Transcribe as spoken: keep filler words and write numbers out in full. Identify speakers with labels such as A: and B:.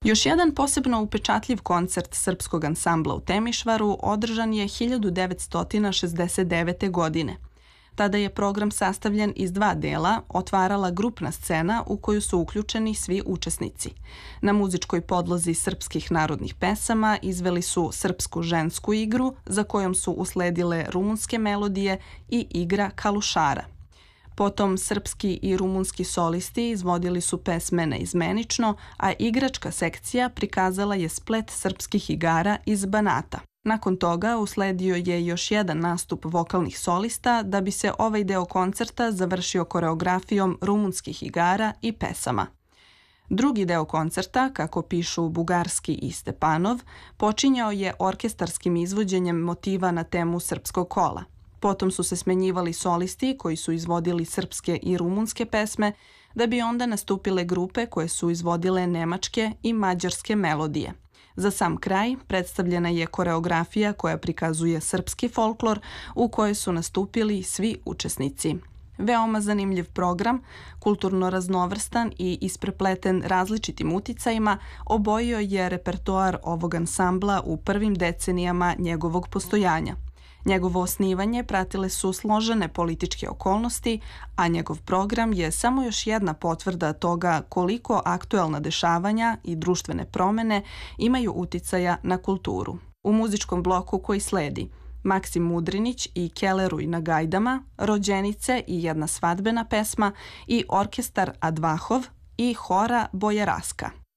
A: Još jedan posebno upečatljiv koncert srpskog ansambla u Temišvaru održan je hiljadu devetsto šezdeset devete. godine. Tada je program sastavljen iz dva dela, otvarala grupna scena u koju su uključeni svi učesnici. Na muzičkoj podlozi srpskih narodnih pesama izveli su srpsku žensku igru, za kojom su usledile rumunske melodije i igra kalušara. Potom srpski i rumunski solisti izvodili su pesme naizmenično, a igračka sekcija prikazala je splet srpskih igara iz Banata. Nakon toga usledio je još jedan nastup vokalnih solista da bi se ovaj deo koncerta završio koreografijom rumunskih igara i pesama. Drugi deo koncerta, kako pišu Bugarski i Stepanov, počinjao je orkestarskim izvođenjem motiva na temu srpskog kola. Potom su se smenjivali solisti koji su izvodili srpske i rumunske pesme, da bi onda nastupile grupe koje su izvodile nemačke i mađarske melodije. Za sam kraj predstavljena je koreografija koja prikazuje srpski folklor u kojoj su nastupili svi učesnici. Veoma zanimljiv program, kulturno raznovrstan i isprepleten različitim uticajima, obojio je repertoar ovog ansambla u prvim decenijama njegovog postojanja. Njegovo osnivanje pratile su složene političke okolnosti, a njegov program je samo još jedna potvrda toga koliko aktuelna dešavanja i društvene promene imaju uticaja na kulturu. U muzičkom bloku koji sledi Maksim Mudrinić i Keleruj na gajdama, Rođenice i jedna svadbena pesma i orkestar Advahov i hora Bojeraska.